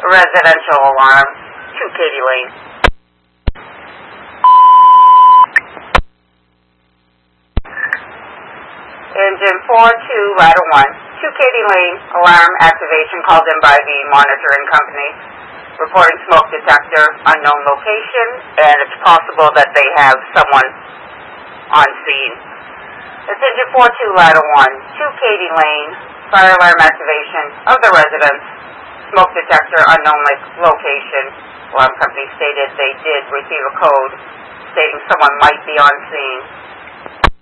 Residential alarm, 2 Katy Lane. Engine 42, ladder 1, 2 Katy Lane, alarm activation called in by the monitoring company. Reporting smoke detector, unknown location, and it's possible that they have someone on scene. It's engine 42, ladder 1, 2 Katy Lane, fire alarm activation of the residence, smoke detector, unknown location. Alarm company stated they did receive a code stating someone might be on scene.